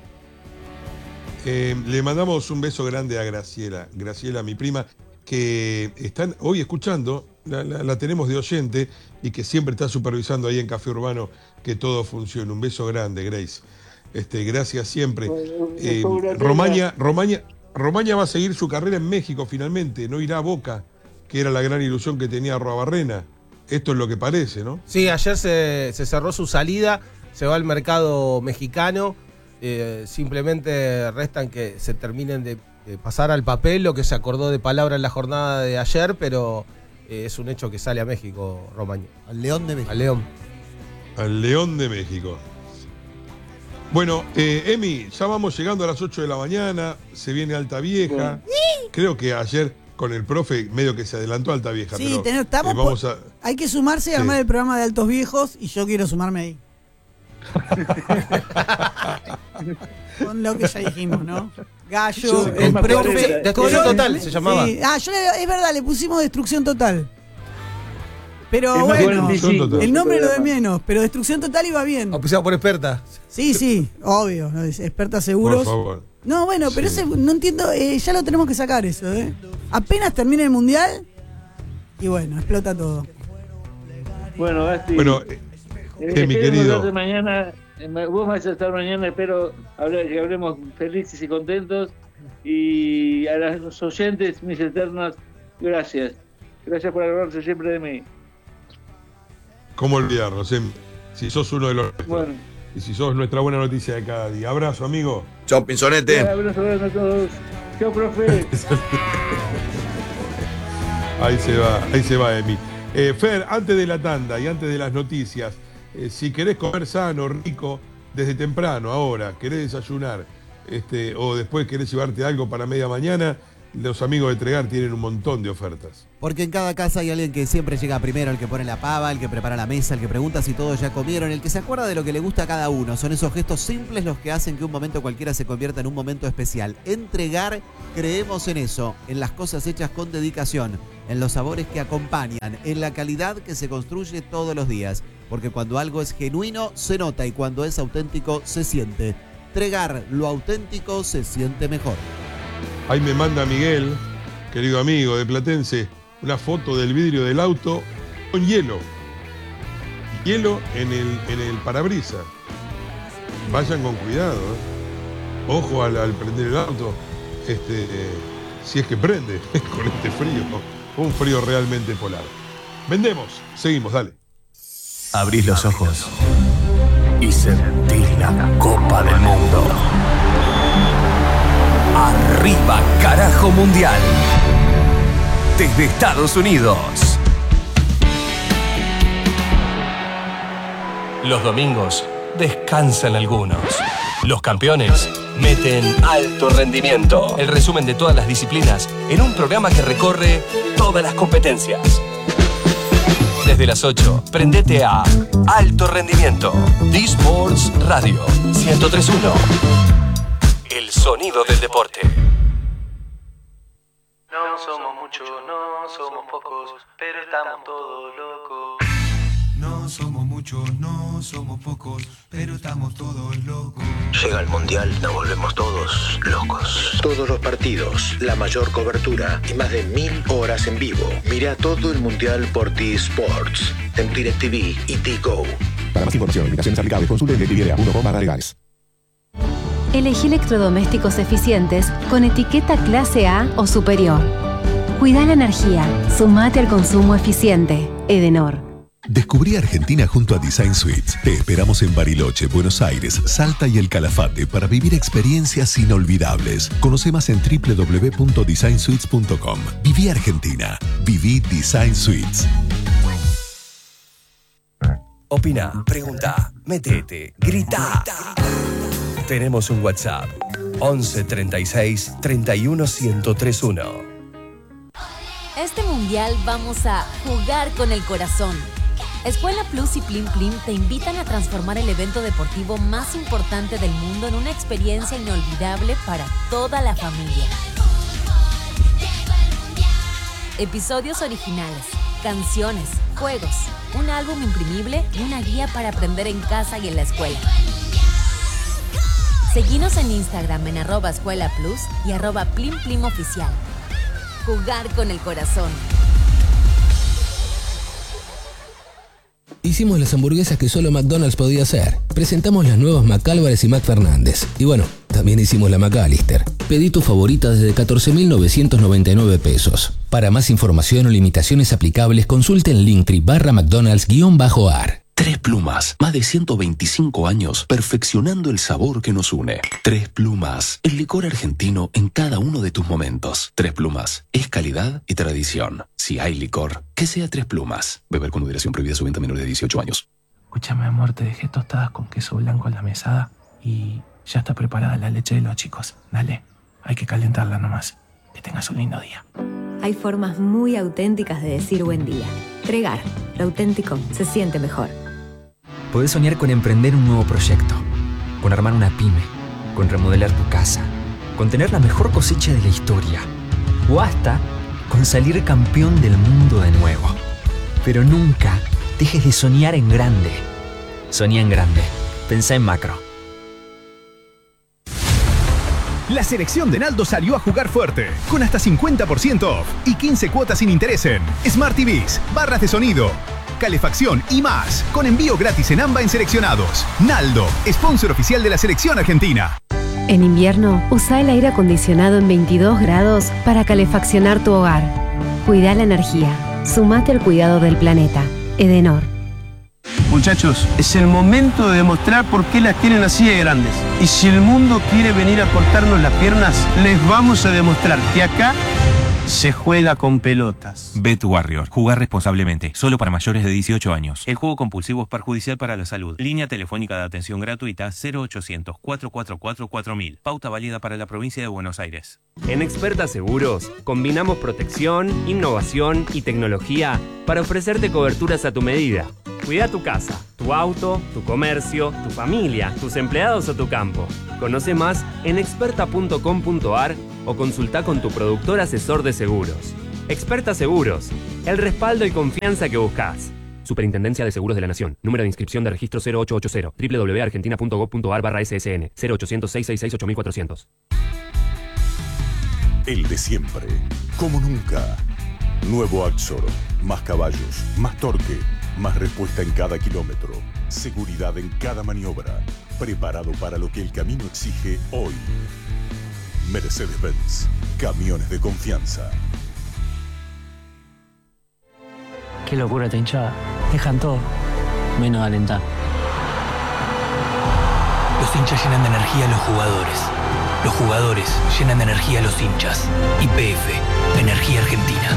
Speaker 4: Eh, le mandamos un beso grande a Graciela, Graciela, mi prima, que están hoy escuchando, la, la- la tenemos de oyente y que siempre está supervisando ahí en Café Urbano que todo funcione. Un beso grande, Grace. Este, gracias siempre. Eh, Romaña, Romaña, Romaña va a seguir su carrera en México finalmente, no irá a Boca, que era la gran ilusión que tenía Arruabarrena. Esto es lo que parece, ¿no?
Speaker 5: Sí, ayer se, se cerró su salida, se va al mercado mexicano. Eh, simplemente restan que se terminen de, de pasar al papel lo que se acordó de palabra en la jornada de ayer, pero eh, es un hecho que sale a México, Romaña.
Speaker 2: Al León de México.
Speaker 5: Al León.
Speaker 4: Al León de México. Bueno, eh, Emi, ya vamos llegando a las ocho de la mañana, se viene Alta Vieja. Creo que ayer con el profe medio que se adelantó Alta Vieja.
Speaker 1: Sí,
Speaker 4: pero,
Speaker 1: tenemos- estamos
Speaker 4: eh, vamos a...
Speaker 1: Hay que sumarse y armar
Speaker 4: Sí.
Speaker 1: el programa de Altos Viejos y yo quiero sumarme ahí. Con lo que ya dijimos, ¿no? Gallo,
Speaker 5: Yo-
Speaker 1: el
Speaker 5: el
Speaker 1: profe.
Speaker 5: profe- Destrucción
Speaker 1: Colón.
Speaker 5: Total se llamaba.
Speaker 1: Sí. Ah, yo le- es verdad, le pusimos Destrucción Total. Pero
Speaker 3: Es más
Speaker 1: bueno,
Speaker 3: cuarenta y cinco,
Speaker 1: el nombre
Speaker 3: ese
Speaker 1: lo de
Speaker 3: programa.
Speaker 1: menos, pero Destrucción Total iba bien.
Speaker 5: Auspiciado por experta.
Speaker 1: Sí, sí, obvio, ¿no? Es experta seguros.
Speaker 4: Por favor.
Speaker 1: No, bueno, pero
Speaker 4: Sí.
Speaker 1: ese, no entiendo, eh, ya lo tenemos que sacar eso, ¿eh? Apenas termine el mundial y bueno, explota todo.
Speaker 3: Bueno, Gasti.
Speaker 4: Bueno, eh,
Speaker 3: Eh,
Speaker 4: eh, mi
Speaker 3: esperemos
Speaker 4: querido.
Speaker 3: verte mañana, eh, ma- vos vas a estar mañana, espero hablar- que hablemos felices y contentos. Y a los oyentes, mis eternas, gracias. Gracias por hablarse siempre de mí.
Speaker 4: ¿Cómo olvidarnos, Emi? Si sos uno de los nuestros.
Speaker 3: Bueno,
Speaker 4: Y si sos nuestra buena noticia de cada día. Abrazo, amigo.
Speaker 9: Chao, Pinzonete.
Speaker 3: un abrazo grande a todos. Chao, profe.
Speaker 4: Ahí se va, ahí se va, Emi. Eh, Fer, antes de la tanda y antes de las noticias, eh, si querés comer sano, rico, desde temprano, ahora, querés desayunar, este, o después querés llevarte algo para media mañana, los amigos de Tregar tienen un montón de ofertas.
Speaker 2: Porque en cada casa hay alguien que siempre llega primero, el que pone la pava, el que prepara la mesa, el que pregunta si todos ya comieron, el que se acuerda de lo que le gusta a cada uno. Son esos gestos simples los que hacen que un momento cualquiera se convierta en un momento especial. Entregar, creemos en eso, en las cosas hechas con dedicación, en los sabores que acompañan, en la calidad que se construye todos los días. Porque cuando algo es genuino, se nota, y cuando es auténtico, se siente. Tregar, lo auténtico se siente mejor.
Speaker 4: Ahí me manda Miguel, querido amigo de Platense, una foto del vidrio del auto con hielo. Hielo en el, en el parabrisas. Vayan con cuidado, ¿eh? Ojo al, al prender el auto, este, eh, si es que prende con este frío. Un frío realmente polar. Vendemos, seguimos, dale.
Speaker 15: Abrís los ojos y sentís la Copa del Mundo. Arriba, carajo mundial. Desde Estados Unidos. Los domingos descansan algunos. Los campeones meten alto rendimiento. El resumen de todas las disciplinas en un programa que recorre todas las competencias. Desde las ocho, prendete a Alto Rendimiento. D-Sports Radio ciento tres punto uno. El sonido del deporte.
Speaker 16: No somos muchos, no somos pocos, pero estamos todos locos.
Speaker 17: No somos muchos, no somos pocos, pero estamos todos locos.
Speaker 18: Llega el Mundial, nos volvemos todos locos. Todos los partidos, la mayor cobertura y más de mil horas en vivo. Mira todo el Mundial por T-Sports, en DirecTV y T-Go.
Speaker 19: Para más información, limitaciones aplicables, consulte en directv punto com barra legales.
Speaker 20: Elegí electrodomésticos eficientes con etiqueta clase A o superior. Cuida la energía. Sumate al consumo eficiente. Edenor.
Speaker 21: Descubrí Argentina junto a Design Suites. Te esperamos en Bariloche, Buenos Aires, Salta y El Calafate para vivir experiencias inolvidables. Conoce más en doble u doble u doble u punto design suites punto com. Viví Argentina. Viví Design Suites.
Speaker 15: Opina, pregunta, metete, grita. Tenemos un WhatsApp. once treinta y seis treinta y uno ciento treinta y uno.
Speaker 22: Este mundial vamos a jugar con el corazón. Escuela Plus y Plim Plim te invitan a transformar el evento deportivo más importante del mundo en una experiencia inolvidable para toda la familia. Episodios originales, canciones, juegos, un álbum imprimible y una guía para aprender en casa y en la escuela. Seguinos en Instagram en arroba Escuela Plus y arroba Plim Plim Oficial. Jugar con el corazón.
Speaker 23: Hicimos las hamburguesas que solo McDonald's podía hacer. Presentamos las nuevas McAlvarez y McFernández. Y bueno, también hicimos la McAllister. Pedí tu favorita desde catorce mil novecientos noventa y nueve pesos. Para más información o limitaciones aplicables, consulte en Linktree barra McDonald's guión bajo ar.
Speaker 24: Tres Plumas, más de ciento veinticinco años perfeccionando el sabor que nos une. Tres Plumas, el licor argentino en cada uno de tus momentos. Tres Plumas, es calidad y tradición. Si hay licor, que sea Tres Plumas. Beber con moderación, prohibida su venta a menores de dieciocho años.
Speaker 25: Escúchame, amor, te dejé tostadas con queso blanco en la mesada y ya está preparada la leche de los chicos. Dale, hay que calentarla nomás. Que tengas un lindo día.
Speaker 26: Hay formas muy auténticas de decir buen día. Tregar, lo auténtico se siente mejor.
Speaker 27: Podés soñar con emprender un nuevo proyecto, con armar una pyme, con remodelar tu casa, con tener la mejor cosecha de la historia, o hasta con salir campeón del mundo de nuevo. Pero nunca dejes de soñar en grande. Soñá en grande. Pensá en macro.
Speaker 28: La selección de Naldo salió a jugar fuerte, con hasta cincuenta por ciento off y quince cuotas sin interés en Smart T Vs, barras de sonido, calefacción y más, con envío gratis en AMBA en seleccionados. Naldo, sponsor oficial de la selección argentina.
Speaker 20: En invierno, usa el aire acondicionado en veintidós grados para calefaccionar tu hogar. Cuida la energía. Sumate al cuidado del planeta. Edenor.
Speaker 13: Muchachos, es el momento de demostrar por qué las tienen así de grandes. Y si el mundo quiere venir a cortarnos las piernas, les vamos a demostrar que acá
Speaker 5: Se juega con pelotas.
Speaker 6: Bet Warrior. Jugar responsablemente. Solo para mayores de dieciocho años. El juego compulsivo es perjudicial para la salud. Línea telefónica de atención gratuita cero ochocientos, cuatro cuatro cuatro, cuatro mil. Pauta válida para la provincia de Buenos Aires.
Speaker 7: En Experta Seguros combinamos protección, innovación y tecnología para ofrecerte coberturas a tu medida. Cuida tu casa, tu auto, tu comercio, tu familia, tus empleados o tu campo. Conoce más en experta punto com punto a r o consulta con tu productor asesor de seguros. Experta Seguros, el respaldo y confianza que buscas. Superintendencia de Seguros de la Nación. Número de inscripción de registro cero ocho ocho cero. doble u doble u doble u punto argentina punto gob punto a r barra S S N. cero ochocientos, seiscientos sesenta y seis, ocho mil cuatrocientos.
Speaker 19: El de siempre. Como nunca. Nuevo Axor. Más caballos, más torque, más respuesta en cada kilómetro. Seguridad en cada maniobra. Preparado para lo que el camino exige hoy. Mercedes-Benz. Camiones de confianza.
Speaker 8: Qué locura esta hinchada. Dejan todo, menos alentar.
Speaker 10: Los hinchas llenan de energía a los jugadores. Los jugadores llenan de energía a los hinchas. Y P F, Energía Argentina.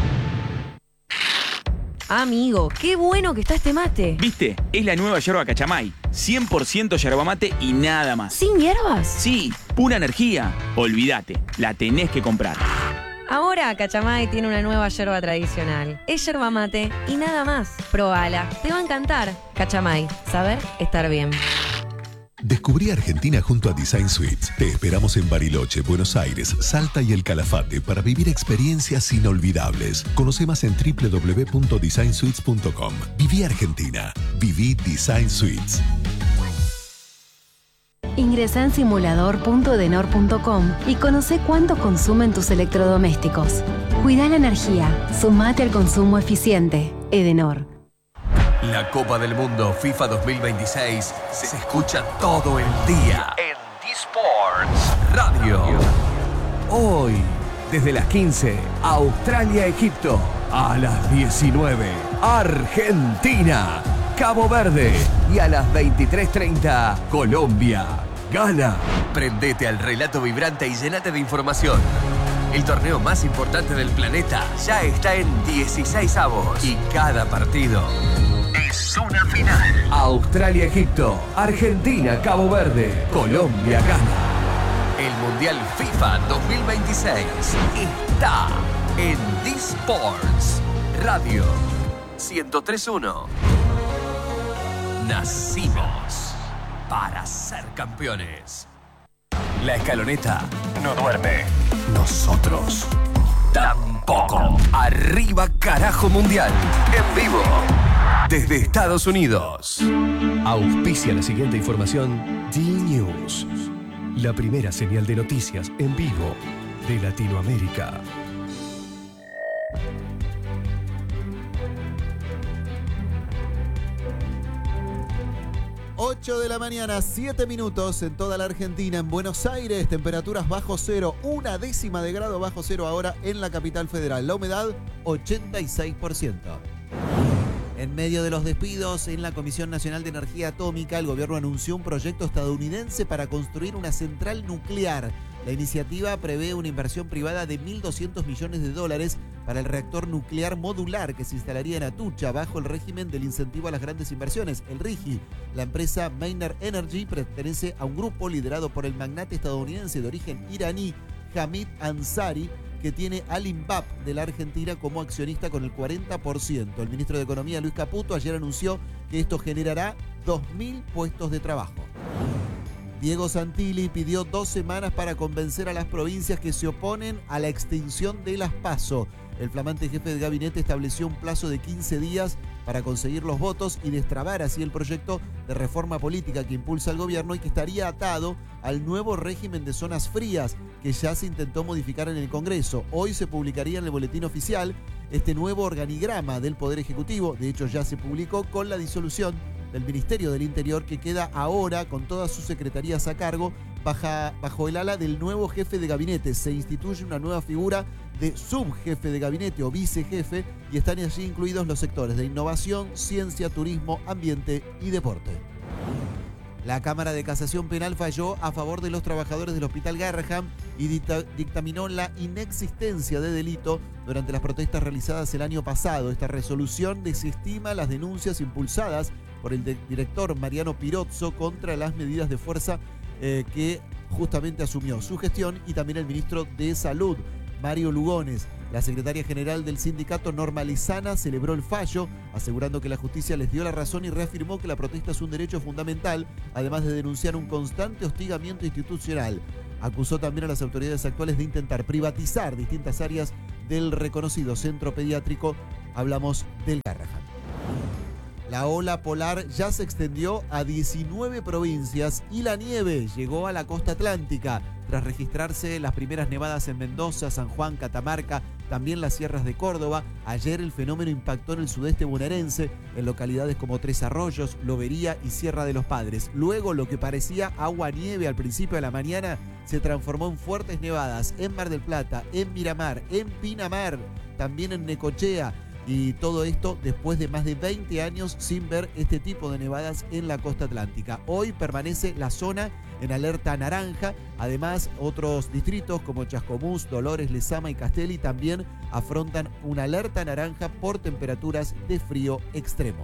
Speaker 11: Amigo, qué bueno que está este mate.
Speaker 12: ¿Viste? Es la nueva yerba Cachamay. cien por ciento yerba mate y nada más.
Speaker 11: ¿Sin hierbas?
Speaker 12: Sí, pura energía. Olvídate, la tenés que comprar.
Speaker 11: Ahora Cachamay tiene una nueva yerba tradicional. Es yerba mate y nada más. Probala, te va a encantar. Cachamay, saber estar bien.
Speaker 21: Descubrí Argentina junto a Design Suites. Te esperamos en Bariloche, Buenos Aires, Salta y El Calafate para vivir experiencias inolvidables. Conoce más en doble u doble u doble u punto design suites punto com. Viví Argentina. Viví Design Suites.
Speaker 20: Ingresá en simulador punto edenor punto com y conoce cuánto consumen tus electrodomésticos. Cuida la energía. Sumate al consumo eficiente. Edenor.
Speaker 15: La Copa del Mundo FIFA dos mil veintiséis se escucha todo el día en D-Sports Radio. Hoy, desde las quince, Australia-Egipto. A las diecinueve, Argentina, Cabo Verde. Y a las veintitrés treinta, Colombia, Ghana. Prendete al relato vibrante y llenate de información. El torneo más importante del planeta ya está en dieciseisavos y cada partido es una final. Australia-Egipto, Argentina-Cabo Verde, Colombia-Ghana. El Mundial FIFA dos mil veintiséis está en D-Sports Radio ciento tres punto uno. Nacimos para ser campeones. La escaloneta no duerme. Nosotros tampoco. Arriba carajo mundial. En vivo. Desde Estados Unidos. Auspicia la siguiente información D-News. La primera señal de noticias en vivo de Latinoamérica.
Speaker 2: ocho de la mañana, siete minutos en toda la Argentina. En Buenos Aires, temperaturas bajo cero, una décima de grado bajo cero ahora en la capital federal. La humedad, ochenta y seis por ciento. En medio de los despidos en la Comisión Nacional de Energía Atómica, el gobierno anunció un proyecto estadounidense para construir una central nuclear. La iniciativa prevé una inversión privada de mil doscientos millones de dólares para el reactor nuclear modular que se instalaría en Atucha bajo el régimen del incentivo a las grandes inversiones, el R I G I. La empresa Maynard Energy pertenece a un grupo liderado por el magnate estadounidense de origen iraní Hamid Ansari, que tiene al INVAP de la Argentina como accionista con el cuarenta por ciento. El ministro de Economía, Luis Caputo, ayer anunció que esto generará dos mil puestos de trabajo. Diego Santilli pidió dos semanas para convencer a las provincias que se oponen a la extinción de las PASO. El flamante jefe de gabinete estableció un plazo de quince días para conseguir los votos y destrabar así el proyecto de reforma política que impulsa el gobierno y que estaría atado al nuevo régimen de zonas frías que ya se intentó modificar en el Congreso. Hoy se publicaría en el boletín oficial este nuevo organigrama del Poder Ejecutivo. De hecho, ya se publicó con la disolución del Ministerio del Interior, que queda ahora con todas sus secretarías a cargo baja, bajo el ala del nuevo jefe de gabinete. Se instituye una nueva figura de subjefe de gabinete o vicejefe y están allí incluidos los sectores de innovación, ciencia, turismo, ambiente y deporte. La Cámara de Casación Penal falló a favor de los trabajadores del Hospital Garrahan y dicta- dictaminó la inexistencia de delito durante las protestas realizadas el año pasado. Esta resolución desestima las denuncias impulsadas por el de- director Mariano Pirozzo contra las medidas de fuerza eh, que justamente asumió su gestión, y también el ministro de Salud, Mario Lugones. La secretaria general del sindicato, Norma Lizana, celebró el fallo, asegurando que la justicia les dio la razón y reafirmó que la protesta es un derecho fundamental, además de denunciar un constante hostigamiento institucional. Acusó también a las autoridades actuales de intentar privatizar distintas áreas del reconocido centro pediátrico. Hablamos del Garrahan. La ola polar ya se extendió a diecinueve provincias y la nieve llegó a la costa atlántica. Tras registrarse las primeras nevadas en Mendoza, San Juan, Catamarca, también las sierras de Córdoba, ayer el fenómeno impactó en el sudeste bonaerense, en localidades como Tres Arroyos, Lobería y Sierra de los Padres. Luego, lo que parecía agua-nieve al principio de la mañana se transformó en fuertes nevadas en Mar del Plata, en Miramar, en Pinamar, también en Necochea. Y todo esto después de más de veinte años sin ver este tipo de nevadas en la costa atlántica. Hoy permanece la zona en alerta naranja. Además, otros distritos como Chascomús, Dolores, Lezama y Castelli también afrontan una alerta naranja por temperaturas de frío extremo.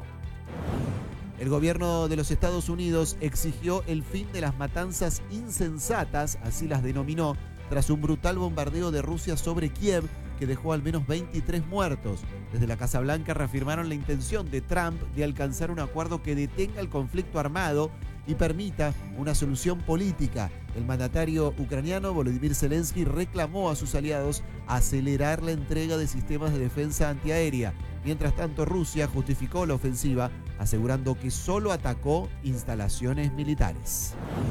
Speaker 2: El gobierno de los Estados Unidos exigió el fin de las matanzas insensatas, así las denominó, tras un brutal bombardeo de Rusia sobre Kiev que dejó al menos veintitrés muertos. Desde la Casa Blanca reafirmaron la intención de Trump de alcanzar un acuerdo que detenga el conflicto armado y permita una solución política. El mandatario ucraniano Volodymyr Zelensky reclamó a sus aliados acelerar la entrega de sistemas de defensa antiaérea. Mientras tanto, Rusia justificó la ofensiva, asegurando que solo atacó instalaciones militares.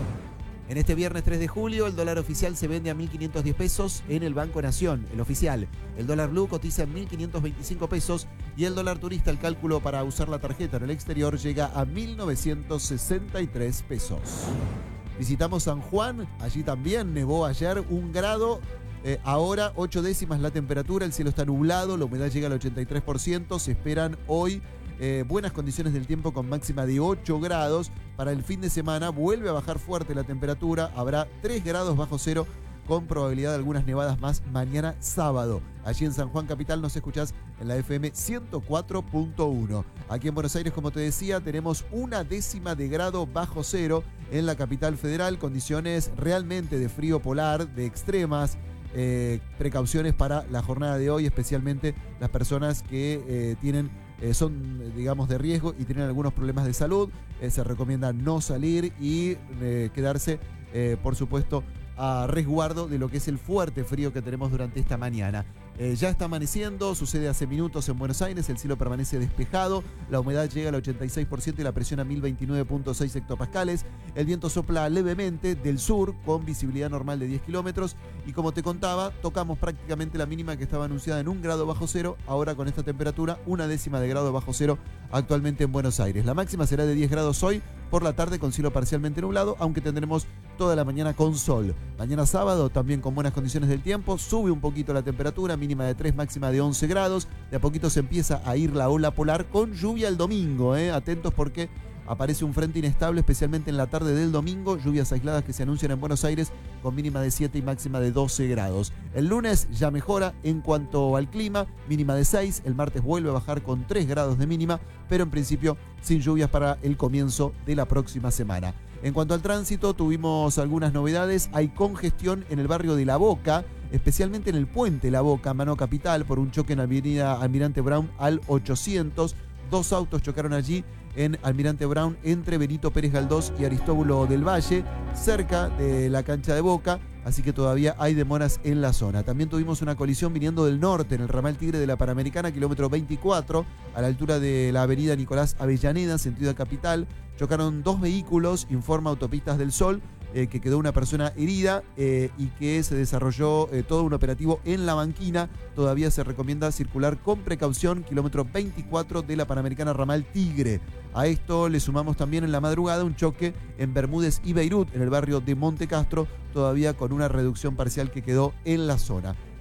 Speaker 2: En este viernes tres de julio, el dólar oficial se vende a mil quinientos diez pesos en el Banco Nación, el oficial. El dólar blue cotiza en mil quinientos veinticinco pesos y el dólar turista, el cálculo para usar la tarjeta en el exterior, llega a mil novecientos sesenta y tres pesos. Visitamos San Juan, allí también nevó ayer un grado. Eh, ahora ocho décimas la temperatura, el cielo está nublado, la humedad llega al ochenta y tres por ciento, se esperan hoy Eh, buenas condiciones del tiempo con máxima de ocho grados. Para el fin de semana vuelve a bajar fuerte la temperatura, habrá tres grados bajo cero con probabilidad de algunas nevadas más mañana sábado. Allí en San Juan Capital nos escuchás en la F M ciento cuatro punto uno. Aquí en Buenos Aires, como te decía, tenemos una décima de grado bajo cero en la capital federal, condiciones realmente de frío polar, de extremas. Eh, precauciones para la jornada de hoy, especialmente las personas que eh, tienen Eh, son, digamos, de riesgo y tienen algunos problemas de salud. Eh, se recomienda no salir y eh, quedarse, eh, por supuesto, a resguardo de lo que es el fuerte frío que tenemos durante esta mañana. Eh, ya está amaneciendo, sucede hace minutos en Buenos Aires, el cielo permanece despejado, la humedad llega al ochenta y seis por ciento y la presión a mil veintinueve punto seis hectopascales. El viento sopla levemente del sur con visibilidad normal de diez kilómetros y, como te contaba, tocamos prácticamente la mínima que estaba anunciada en un grado bajo cero, ahora con esta temperatura una décima de grado bajo cero actualmente en Buenos Aires. La máxima será de diez grados hoy, por la tarde con cielo parcialmente nublado, aunque tendremos toda la mañana con sol. Mañana sábado también con buenas condiciones del tiempo, sube un poquito la temperatura, mínima de tres, máxima de once grados. De a poquito se empieza a ir la ola polar con lluvia el domingo, ¿eh? Atentos porque aparece un frente inestable, especialmente en la tarde del domingo, lluvias aisladas que se anuncian en Buenos Aires con mínima de siete y máxima de doce grados. El lunes ya mejora en cuanto al clima, mínima de seis, el martes vuelve a bajar con tres grados de mínima, pero en principio sin lluvias para el comienzo de la próxima semana. En cuanto al tránsito, tuvimos algunas novedades. Hay congestión en el barrio de La Boca, especialmente en el puente La Boca, Mano Capital, por un choque en Avenida Almirante Brown al ochocientos. Dos autos chocaron allí en Almirante Brown entre Benito Pérez Galdós y Aristóbulo del Valle, cerca de la cancha de Boca, así que todavía hay demoras en la zona. También tuvimos una colisión viniendo del norte en el ramal Tigre de la Panamericana, kilómetro veinticuatro, a la altura de la avenida Nicolás Avellaneda, sentido a Capital. Chocaron dos vehículos, informa Autopistas del Sol, eh, que quedó una persona herida eh, y que se desarrolló eh, todo un operativo en La Banquina. Todavía se recomienda circular con precaución, kilómetro veinticuatro de la Panamericana ramal Tigre. A esto le sumamos también en la madrugada un choque en Bermúdez y Beirut, en el barrio de Monte Castro, todavía con una reducción parcial que quedó en la zona.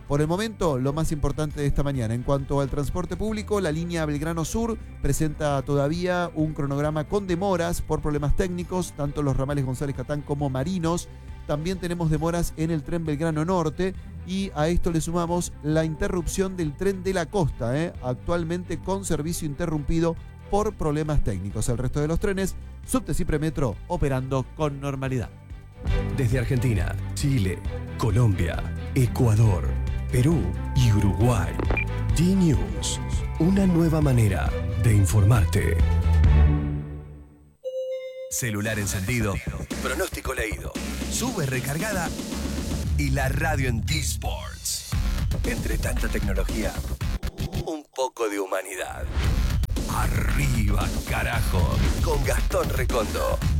Speaker 2: Por el momento, lo más importante de esta mañana. En cuanto al transporte público, la línea Belgrano Sur presenta todavía un cronograma con demoras por problemas técnicos, tanto los ramales González Catán como Marinos. También tenemos demoras en el tren Belgrano Norte y a esto le sumamos la interrupción del tren de la costa, ¿eh? actualmente con servicio interrumpido por problemas técnicos. El resto de los trenes, Subte y Premetro, operando con normalidad.
Speaker 15: Desde Argentina, Chile, Colombia, Ecuador, Perú y Uruguay. D-News, una nueva manera de informarte. Celular encendido, pronóstico leído, sube recargada y la radio en D-Sports. Entre tanta tecnología, un poco de humanidad. Arriba, carajo, con Gastón Recondo.